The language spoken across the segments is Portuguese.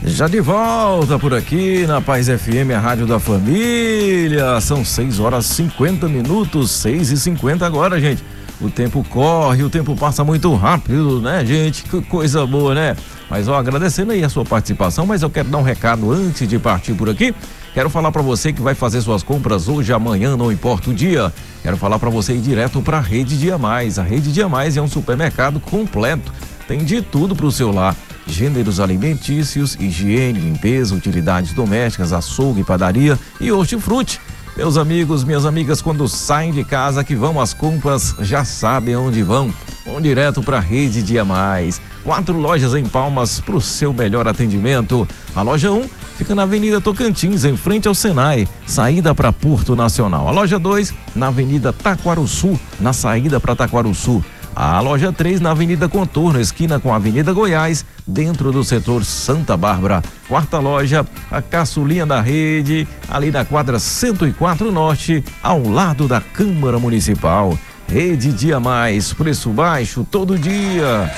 Já de volta por aqui na Paz FM, a rádio da família. São 6h50, 6h50 agora, gente. O tempo corre, o tempo passa muito rápido, né, gente? Que coisa boa, né? Mas, agradecendo aí a sua participação, mas eu quero dar um recado antes de partir por aqui. Quero falar para você que vai fazer suas compras hoje, amanhã, não importa o dia. Quero falar para você ir direto para a Rede Dia Mais. A Rede Dia Mais é um supermercado completo. Tem de tudo para o seu lar. Gêneros alimentícios, higiene, limpeza, utilidades domésticas, açougue, padaria e hortifruti. Meus amigos, minhas amigas, quando saem de casa que vão às compras, já sabem onde vão. Vão direto para a Rede Dia Mais. 4 lojas em Palmas para o seu melhor atendimento. A loja 1 fica na Avenida Tocantins, em frente ao Senai, saída para Porto Nacional. A loja 2 na Avenida Taquaruçu, na saída para Taquaruçu. A loja 3 na Avenida Contorno, esquina com a Avenida Goiás, dentro do setor Santa Bárbara. Quarta loja, a caçulinha da rede, ali na quadra 104 Norte, ao lado da Câmara Municipal. Rede Dia Mais, preço baixo todo dia.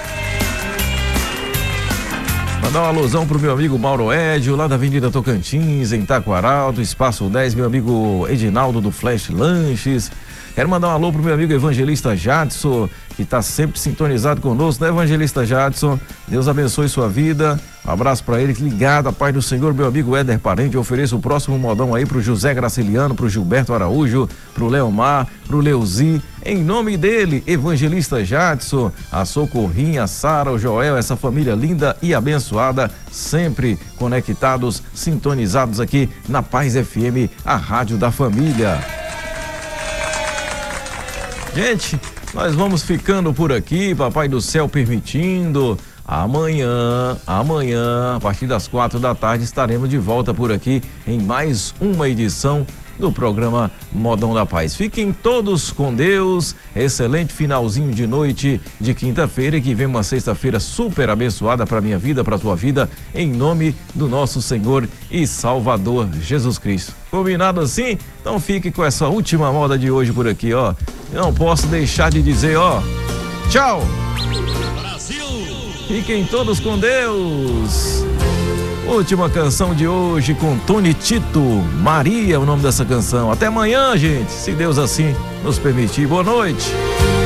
Mandar uma alusão pro meu amigo Mauro Edio, lá da Avenida Tocantins, em Taquaral, do Espaço 10, meu amigo Edinaldo do Flash Lanches. Quero mandar um alô pro meu amigo Evangelista Jadson, que está sempre sintonizado conosco, né, Evangelista Jadson? Deus abençoe sua vida. Um abraço para ele, ligado à paz do Senhor, meu amigo Éder Parente. Eu ofereço o próximo modão aí pro José Graciliano, pro Gilberto Araújo, pro Leomar, pro Leuzi. Em nome dele, Evangelista Jadson, a Socorrinha, a Sara, o Joel, essa família linda e abençoada, sempre conectados, sintonizados aqui na Paz FM, a rádio da família. Gente, nós vamos ficando por aqui, Papai do Céu permitindo. Amanhã, a partir das 4 da tarde, estaremos de volta por aqui em mais uma edição do programa Modão da Paz. Fiquem todos com Deus, excelente finalzinho de noite de quinta-feira, e que vem uma sexta-feira super abençoada para minha vida, para tua vida, em nome do nosso Senhor e Salvador Jesus Cristo. Combinado assim? Então fique com essa última moda de hoje por aqui, ó. Eu não posso deixar de dizer, ó, tchau! Brasil! Fiquem todos com Deus! Última canção de hoje com Tony Tito, Maria, o nome dessa canção. Até amanhã, gente, se Deus assim nos permitir. Boa noite.